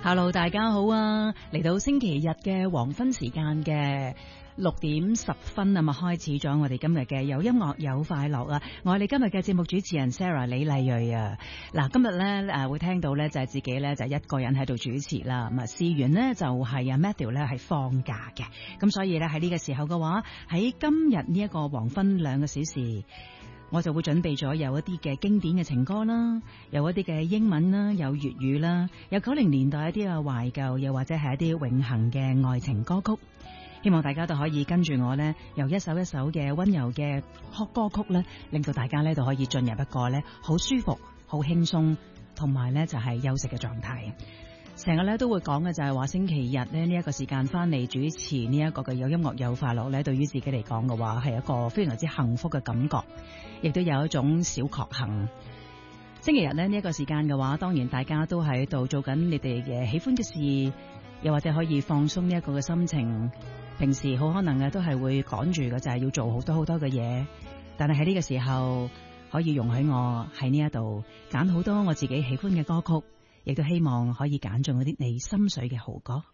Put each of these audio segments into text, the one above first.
Hello， 大家好啊！嚟到星期日嘅黃昏時間嘅6:10啊，開始咗我哋今日嘅有音樂有快樂啊！我係你今日嘅節目主持人 Sarah 李麗蕊啊！嗱，今日咧會聽到咧就係自己咧就一個人喺度主持啦。咁啊，事緣呢就係阿 Matthew 咧係放假嘅，咁所以咧喺呢個時候嘅話，喺今日呢一個黃昏2個小時。我就會準備咗有一啲嘅經典嘅情歌啦，有一啲嘅英文啦，有粵語啦，有90年代一啲嘅懷舊，又或者係一啲永恆嘅愛情歌曲。希望大家都可以跟住我呢，由一首一首嘅溫柔嘅歌曲呢，令到大家呢都可以進入一個呢好舒服、好輕鬆，同埋呢就係休息嘅狀態。成日咧都會講嘅就係話星期日咧呢一個時間翻嚟主持呢一個嘅有音樂有快樂咧，對於自己嚟講嘅話係一個非常之幸福嘅感覺，亦都有一種小確幸。星期日咧呢一個時間嘅話，當然大家都喺度做緊你哋嘅喜歡嘅事，又或者可以放鬆呢一個嘅心情。平時好可能嘅都係會趕住嘅，就係要做好多好多嘅嘢，但係喺呢個時候可以容許我喺呢一度揀好多我自己喜歡嘅歌曲。亦都希望可以揀中嗰啲你心水嘅好歌。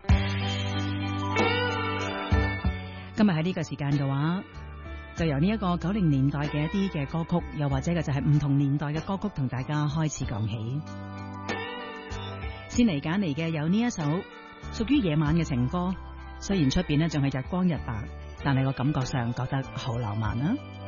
今日喺呢個時間嘅話，就由呢一個90年代嘅一啲嘅歌曲，又或者嘅就係唔同年代嘅歌曲，同大家開始講起。先嚟揀嚟嘅有呢一首屬於夜晚嘅情歌，雖然出邊呢仲係日光日白，但係我感覺上覺得好浪漫啊！